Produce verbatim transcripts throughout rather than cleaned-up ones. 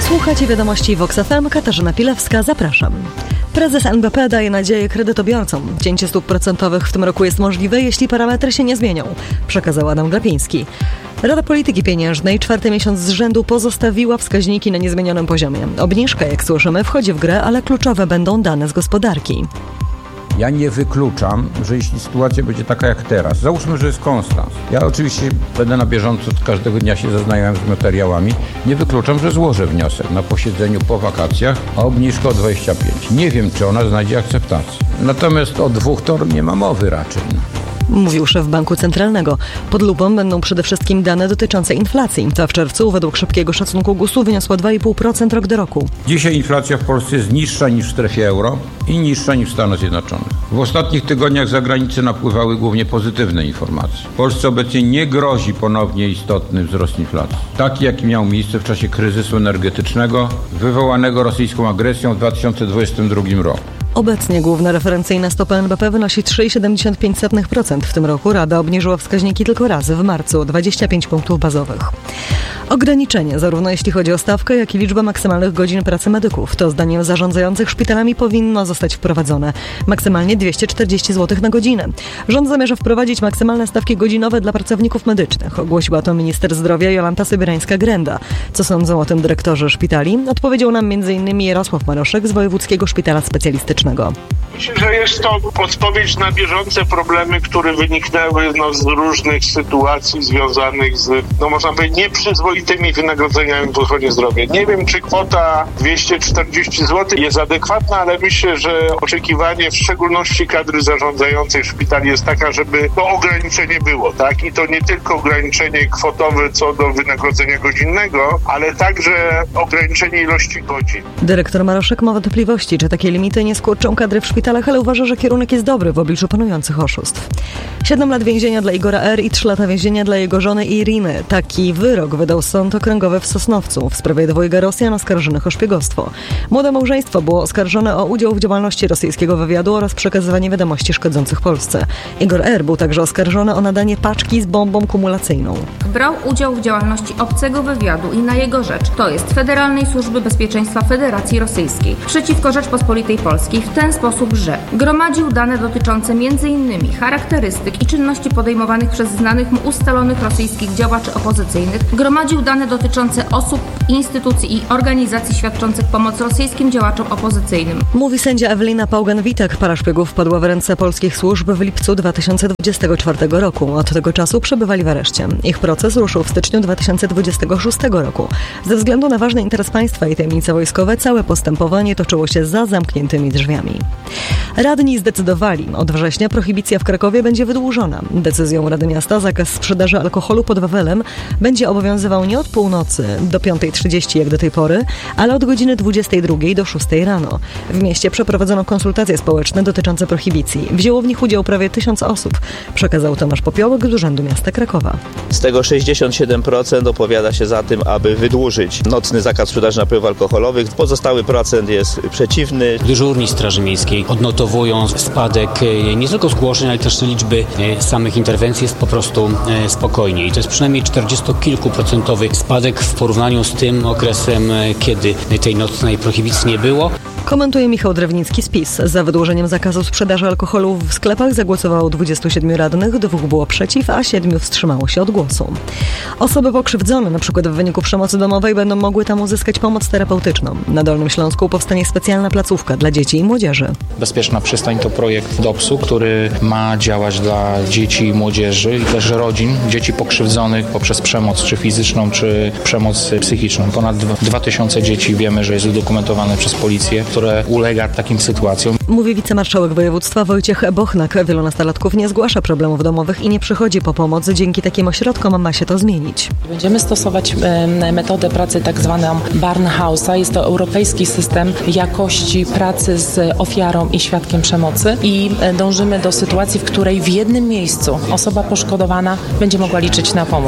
Słuchacie wiadomości Vox F M, Katarzyna Pilewska, zapraszam. Prezes N B P daje nadzieję kredytobiorcom. Cięcie stóp procentowych w tym roku jest możliwe, jeśli parametry się nie zmienią, przekazał Adam Glapiński. Rada Polityki Pieniężnej czwarty miesiąc z rzędu pozostawiła wskaźniki na niezmienionym poziomie. Obniżka, jak słyszymy, wchodzi w grę, ale kluczowe będą dane z gospodarki. Ja nie wykluczam, że jeśli sytuacja będzie taka jak teraz, załóżmy, że jest konstans. Ja oczywiście będę na bieżąco, każdego dnia się zaznajomym z materiałami. Nie wykluczam, że złożę wniosek na posiedzeniu po wakacjach o obniżkę o dwadzieścia pięć. Nie wiem, czy ona znajdzie akceptację. Natomiast o dwóch to nie ma mowy raczej. Mówił szef Banku Centralnego. Pod lupą będą przede wszystkim dane dotyczące inflacji. Ta w czerwcu według szybkiego szacunku gusu wyniosła dwa i pół procent rok do roku. Dzisiaj inflacja w Polsce jest niższa niż w strefie euro i niższa niż w Stanach Zjednoczonych. W ostatnich tygodniach z zagranicy napływały głównie pozytywne informacje. Polsce obecnie nie grozi ponownie istotny wzrost inflacji. Taki, jaki miał miejsce w czasie kryzysu energetycznego wywołanego rosyjską agresją w dwa tysiące dwudziestym drugim roku. Obecnie główna referencyjna stopa N B P wynosi trzy i siedemdziesiąt pięć procent. W tym roku Rada obniżyła wskaźniki tylko raz, w marcu, o dwadzieścia pięć punktów bazowych. Ograniczenie, zarówno jeśli chodzi o stawkę, jak i liczbę maksymalnych godzin pracy medyków. To zdaniem zarządzających szpitalami powinno zostać wprowadzone. Maksymalnie dwieście czterdzieści złotych na godzinę. Rząd zamierza wprowadzić maksymalne stawki godzinowe dla pracowników medycznych. Ogłosiła to minister zdrowia Jolanta Sobierańska-Grenda. Co sądzą o tym dyrektorzy szpitali? Odpowiedział nam między innymi Jarosław Maroszek z Wojewódzkiego Szpitala Specjalistycznego. Myślę, że jest to odpowiedź na bieżące problemy, które wyniknęły no, z różnych sytuacji związanych z, no można powiedzieć, nieprzyzwoitymi wynagrodzeniami w ochronie zdrowia. Nie wiem, czy kwota dwieście czterdzieści złotych jest adekwatna, ale myślę, że oczekiwanie w szczególności kadry zarządzającej szpitali jest taka, żeby to ograniczenie było, tak? I to nie tylko ograniczenie kwotowe co do wynagrodzenia godzinnego, ale także ograniczenie ilości godzin. Dyrektor Maroszek ma wątpliwości, czy takie limity nie skurczą kadry w szpitalach, ale uważa, że kierunek jest dobry w obliczu panujących oszustw. Siedem lat więzienia dla Igora R. i trzy lata więzienia dla jego żony Iriny. Taki wyrok wydał Sąd Okręgowy w Sosnowcu w sprawie dwojga Rosjan oskarżonych o szpiegostwo. Młode małżeństwo było oskarżone o udział w działalności rosyjskiego wywiadu oraz przekazywanie wiadomości szkodzących Polsce. Igor R. był także oskarżony o nadanie paczki z bombą kumulacyjną. Brał udział w działalności obcego wywiadu i na jego rzecz, to jest Federalnej Służby Bezpieczeństwa Federacji Rosyjskiej, przeciwko Rzeczpospolitej Polskiej w ten sposób, że gromadził dane dotyczące między innymi charakterystyk i czynności podejmowanych przez znanych mu ustalonych rosyjskich działaczy opozycyjnych, gromadził dane dotyczące osób, instytucji i organizacji świadczących pomoc rosyjskim działaczom opozycyjnym. Mówi sędzia Ewelina Pałgan-Witek. Para szpiegów wpadła w ręce polskich służb w lipcu dwa tysiące dwudziestego czwartego roku. Od tego czasu przebywali w areszcie. Ich proces ruszył w styczniu dwa tysiące dwudziestego szóstego roku. Ze względu na ważny interes państwa i tajemnice wojskowe całe postępowanie toczyło się za zamkniętymi drzwiami. Radni zdecydowali, od września prohibicja w Krakowie będzie wydłużona. Decyzją Rady Miasta zakaz sprzedaży alkoholu pod Wawelem będzie obowiązywał nie od północy do piątej trzydzieści jak do tej pory, ale od godziny dwudziestej drugiej do szóstej rano. W mieście przeprowadzono konsultacje społeczne dotyczące prohibicji. Wzięło w nich udział prawie tysiąc osób, przekazał Tomasz Popiołek z Urzędu Miasta Krakowa. Z tego sześćdziesiąt siedem procent opowiada się za tym, aby wydłużyć nocny zakaz sprzedaży napojów alkoholowych. Pozostały procent jest przeciwny. Dyżurni Straży Miejskiej odnotowują spadek nie tylko zgłoszeń, ale też liczby samych interwencji jest po prostu spokojniej. To jest przynajmniej czterdziestokilkuprocentowy spadek w porównaniu z tym okresem, kiedy tej nocnej prohibicji nie było. Komentuje Michał Drewnicki z PiS. Za wydłużeniem zakazu sprzedaży alkoholu w sklepach zagłosowało dwudziestu siedmiu radnych, dwóch było przeciw, a siedmiu wstrzymało się od głosu. Osoby pokrzywdzone, np. w wyniku przemocy domowej, będą mogły tam uzyskać pomoc terapeutyczną. Na Dolnym Śląsku powstanie specjalna placówka dla dzieci i młodzieży. Bezpieczna Przystań to projekt D O P S u, który ma działać dla dzieci i młodzieży i też rodzin, dzieci pokrzywdzonych poprzez przemoc czy fizyczną, czy przemoc psychiczną. Ponad dwa tysiące dzieci wiemy, że jest udokumentowane przez policję, które ulega takim sytuacjom. Mówi wicemarszałek województwa Wojciech Bochnak. Wielu nastolatków nie zgłasza problemów domowych i nie przychodzi po pomoc. Dzięki takim ośrodkom ma się to zmienić. Będziemy stosować metodę pracy tak zwaną Barnhouse'a. Jest to europejski system jakości pracy z ofiarą i świadkiem przemocy i dążymy do sytuacji, w której w jednym miejscu osoba poszkodowana będzie mogła liczyć na pomoc.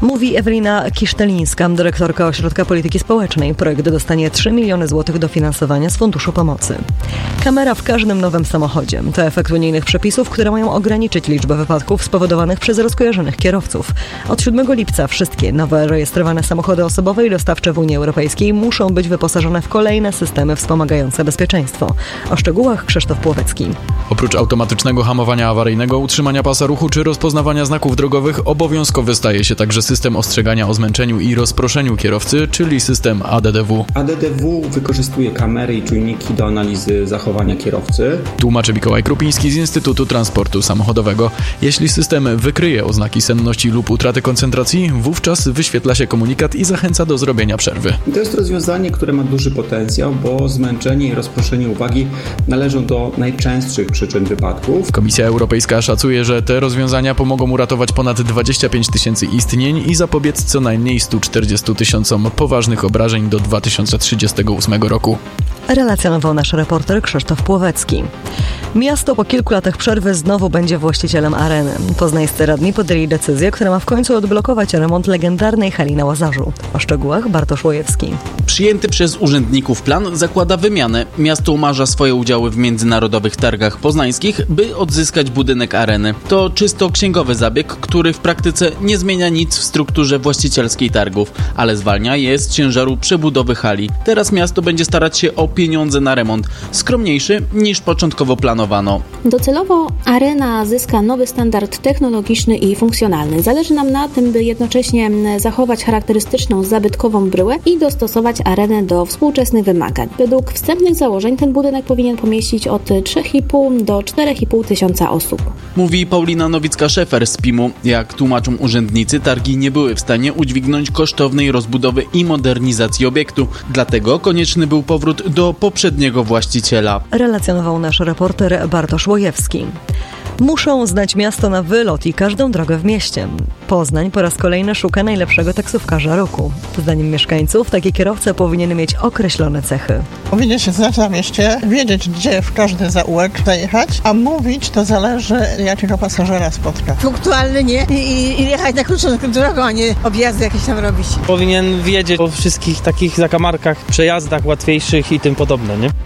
Mówi Ewelina Kisztelińska, dyrektorka Ośrodka Polityki Społecznej. Projekt dostanie trzy miliony złotych dofinansowania z Funduszu Pomocy. Kamera w każdym nowym samochodzie. To efekt unijnych przepisów, które mają ograniczyć liczbę wypadków spowodowanych przez rozkojarzonych kierowców. Od siódmego lipca wszystkie nowe rejestrowane samochody osobowe i dostawcze w Unii Europejskiej muszą być wyposażone w kolejne systemy wspomagające bezpieczeństwo. O szczegółach Krzysztof Płowecki. Oprócz automatycznego hamowania awaryjnego, utrzymania pasa ruchu czy rozpoznawania znaków drogowych, obowiązkowy staje się także system ostrzegania o zmęczeniu i rozproszeniu kierowcy, czyli system A D D W. A D D W wykorzystuje kamery i czujniki do analizy zachowania kierowcy. Tłumaczy Mikołaj Krupiński z Instytutu Transportu Samochodowego. Jeśli system wykryje oznaki senności lub utraty koncentracji, wówczas wyświetla się komunikat i zachęca do zrobienia przerwy. To jest rozwiązanie, które ma duży potencjał, bo zmęczenie i rozproszenie uwagi należą do najczęstszych przyczyn wypadków. Komisja Europejska szacuje, że te rozwiązania pomogą uratować ponad dwadzieścia pięć tysięcy istnień i zapobiec co najmniej stu czterdziestu tysiącom poważnych obrażeń do dwa tysiące trzydziestego ósmego roku. Relacjonował nasz reporter Krzysztof Płowecki. Miasto po kilku latach przerwy znowu będzie właścicielem areny. Poznańscy radni podjęli decyzję, która ma w końcu odblokować remont legendarnej hali na Łazarzu. O szczegółach Bartosz Łojewski. Przyjęty przez urzędników plan zakłada wymianę. Miasto umarza swoje udziały w międzynarodowych targach poznańskich, by odzyskać budynek areny. To czysto księgowy zabieg, który w praktyce nie zmienia nic w strukturze właścicielskiej targów, ale zwalnia je z ciężaru przebudowy hali. Teraz miasto będzie starać się o pieniądze na remont, skromniejszy niż początkowo planowano. Docelowo arena zyska nowy standard technologiczny i funkcjonalny. Zależy nam na tym, by jednocześnie zachować charakterystyczną zabytkową bryłę i dostosować arenę do współczesnych wymagań. Według wstępnych założeń ten budynek powinien pomieścić od trzech i pół do czterech i pół tysiąca osób. Mówi Paulina Nowicka-Szefer z P I M u. Jak tłumaczą urzędnicy, targi nie były w stanie udźwignąć kosztownej rozbudowy i modernizacji obiektu. Dlatego konieczny był powrót do poprzedniego właściciela. Relacjonował nasz reporter Bartosz Łojewski. Muszą znać miasto na wylot i każdą drogę w mieście. Poznań po raz kolejny szuka najlepszego taksówkarza roku. Zdaniem mieszkańców taki kierowca powinien mieć określone cechy. Powinien się znać na mieście, wiedzieć, gdzie w każdy zaułek zajechać, a mówić to zależy, jakiego pasażera spotka. Punktualny, nie? I, i jechać na krótszą drogą, a nie objazdy jakieś tam robić. Powinien wiedzieć o wszystkich takich zakamarkach, przejazdach łatwiejszych i tym podobne, nie?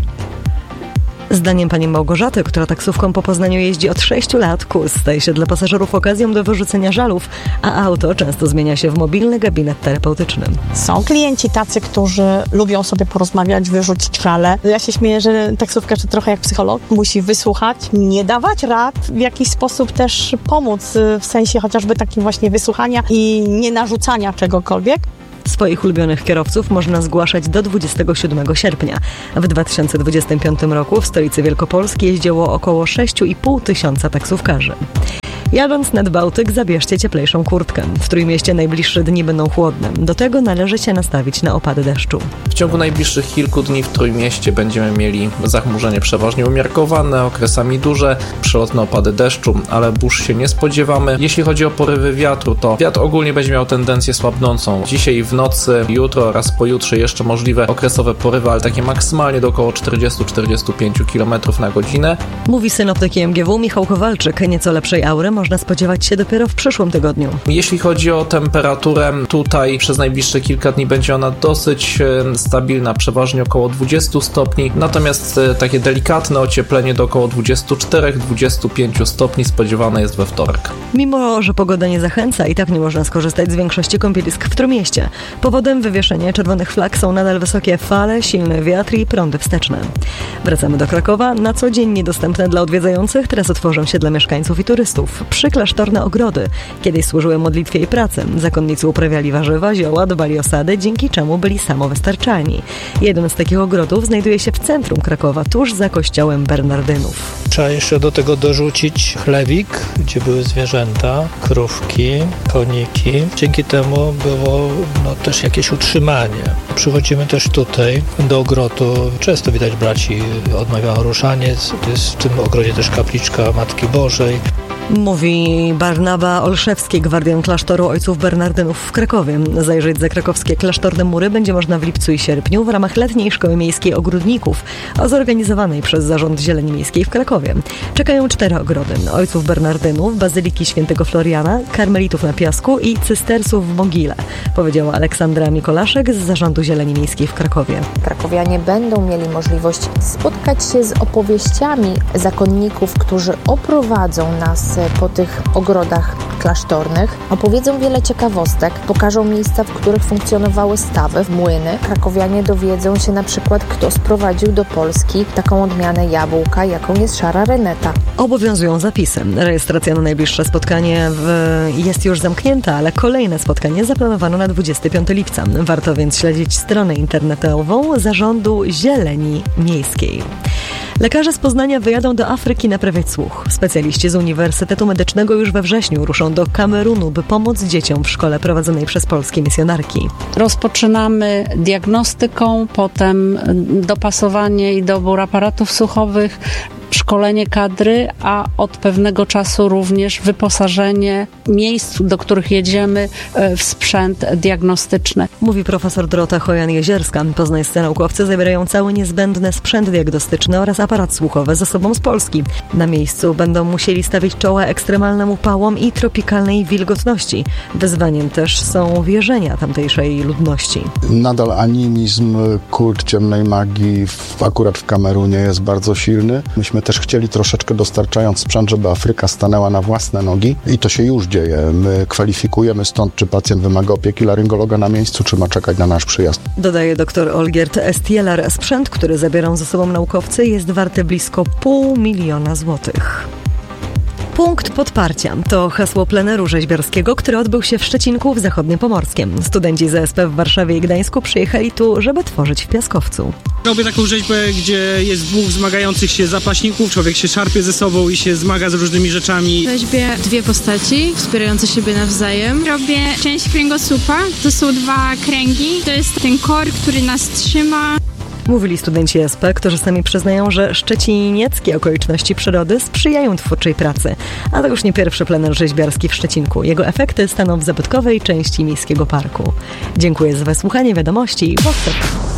Zdaniem pani Małgorzaty, która taksówką po Poznaniu jeździ od sześciu lat, kurs staje się dla pasażerów okazją do wyrzucenia żalów, a auto często zmienia się w mobilny gabinet terapeutyczny. Są klienci tacy, którzy lubią sobie porozmawiać, wyrzucić żale. Ja się śmieję, że taksówkarz to trochę jak psycholog. Musi wysłuchać, nie dawać rad, w jakiś sposób też pomóc, w sensie chociażby takim właśnie wysłuchania i nie narzucania czegokolwiek. Swoich ulubionych kierowców można zgłaszać do dwudziestego siódmego sierpnia. W dwa tysiące dwudziestym piątym roku w stolicy Wielkopolski jeździło około sześć i pół tysiąca taksówkarzy. Jadąc nad Bałtyk, zabierzcie cieplejszą kurtkę. W Trójmieście najbliższe dni będą chłodne. Do tego należy się nastawić na opady deszczu. W ciągu najbliższych kilku dni w Trójmieście będziemy mieli zachmurzenie przeważnie umiarkowane, okresami duże, przelotne opady deszczu, ale burz się nie spodziewamy. Jeśli chodzi o porywy wiatru, to wiatr ogólnie będzie miał tendencję słabnącą. Dzisiaj w nocy, jutro oraz pojutrze jeszcze możliwe okresowe porywy, ale takie maksymalnie do około czterdzieści do czterdziestu pięciu kilometrów na godzinę. Mówi synoptyk M G W Michał Kowalczyk. Nieco lepszej aury można spodziewać się dopiero w przyszłym tygodniu. Jeśli chodzi o temperaturę, tutaj przez najbliższe kilka dni będzie ona dosyć stabilna, przeważnie około dwudziestu stopni, natomiast takie delikatne ocieplenie do około dwudziestu czterech do dwudziestu pięciu stopni spodziewane jest we wtorek. Mimo że pogoda nie zachęca, i tak nie można skorzystać z większości kąpielisk w Trójmieście. Powodem wywieszenia czerwonych flag są nadal wysokie fale, silny wiatr i prądy wsteczne. Wracamy do Krakowa. Na co dzień niedostępne dla odwiedzających, teraz otworzą się dla mieszkańców i turystów. Przy klasztorne ogrody. Kiedyś służyły modlitwie i pracy. Zakonnicy uprawiali warzywa, zioła, dbali o sady, dzięki czemu byli samowystarczalni. Jeden z takich ogrodów znajduje się w centrum Krakowa, tuż za kościołem Bernardynów. Trzeba jeszcze do tego dorzucić chlewik, gdzie były zwierzęta, krówki, koniki. Dzięki temu było no, też jakieś utrzymanie. Przychodzimy też tutaj do ogrodu. Często widać braci odmawiają ruszaniec. Jest w tym ogrodzie też kapliczka Matki Bożej. Mówi Barnaba Olszewski, gwardian klasztoru ojców Bernardynów w Krakowie. Zajrzeć za krakowskie klasztorne mury będzie można w lipcu i sierpniu w ramach letniej Szkoły Miejskiej Ogródników, zorganizowanej przez Zarząd Zieleni Miejskiej w Krakowie. Czekają cztery ogrody: ojców Bernardynów, Bazyliki Świętego Floriana, Karmelitów na Piasku i Cystersów w Mogile, powiedziała Aleksandra Mikolaszek z Zarządu Zieleni Miejskiej w Krakowie. Krakowianie będą mieli możliwość spotkać się z opowieściami zakonników, którzy oprowadzą nas po tych ogrodach klasztornych, opowiedzą wiele ciekawostek, pokażą miejsca, w których funkcjonowały stawy, młyny. Krakowianie dowiedzą się na przykład, kto sprowadził do Polski taką odmianę jabłka, jaką jest szara reneta. Obowiązują zapisy. Rejestracja na najbliższe spotkanie w... jest już zamknięta, ale kolejne spotkanie zaplanowano na dwudziestego piątego lipca. Warto więc śledzić stronę internetową Zarządu Zieleni Miejskiej. Lekarze z Poznania wyjadą do Afryki naprawiać słuch. Specjaliści z Uniwersytetu Medycznego już we wrześniu ruszą do Kamerunu, by pomóc dzieciom w szkole prowadzonej przez polskie misjonarki. Rozpoczynamy diagnostyką, potem dopasowanie i dobór aparatów słuchowych, szkolenie kadry, a od pewnego czasu również wyposażenie miejsc, do których jedziemy, w sprzęt diagnostyczny. Mówi profesor Dorota Chojan-Jezierska. Poznańscy naukowcy zabierają cały niezbędny sprzęt diagnostyczny oraz aparat słuchowy ze sobą z Polski. Na miejscu będą musieli stawić czoła ekstremalnym upałom i tropikalnej wilgotności. Wyzwaniem też są wierzenia tamtejszej ludności. Nadal animizm, kult ciemnej magii w, akurat w Kamerunie jest bardzo silny. Myśmy też chcieli troszeczkę, dostarczając sprzęt, żeby Afryka stanęła na własne nogi i to się już dzieje. My kwalifikujemy stąd, czy pacjent wymaga opieki laryngologa na miejscu, czy ma czekać na nasz przyjazd. Dodaje dr Olgierd Estielar. Sprzęt, który zabiorą ze sobą naukowcy, jest warty blisko pół miliona złotych. Punkt podparcia to hasło pleneru rzeźbiarskiego, który odbył się w Szczecinku w Zachodniopomorskiem. Studenci z Z S P w Warszawie i Gdańsku przyjechali tu, żeby tworzyć w piaskowcu. Robię taką rzeźbę, gdzie jest dwóch zmagających się zapaśników, człowiek się szarpie ze sobą i się zmaga z różnymi rzeczami. Rzeźbię dwie postaci wspierające siebie nawzajem. Robię część kręgosłupa, to są dwa kręgi, to jest ten kor, który nas trzyma. Mówili studenci S P, którzy sami przyznają, że szczecinieckie okoliczności przyrody sprzyjają twórczej pracy. A to już nie pierwszy plener rzeźbiarski w Szczecinku. Jego efekty staną w zabytkowej części Miejskiego Parku. Dziękuję za wysłuchanie wiadomości. Wosek.